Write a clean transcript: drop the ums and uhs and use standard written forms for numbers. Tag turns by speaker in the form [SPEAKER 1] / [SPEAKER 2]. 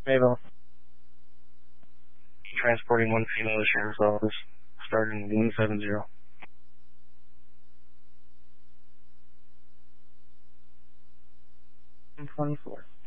[SPEAKER 1] Mayville. Transporting one female to the sheriff's office, starting 170.
[SPEAKER 2] 24.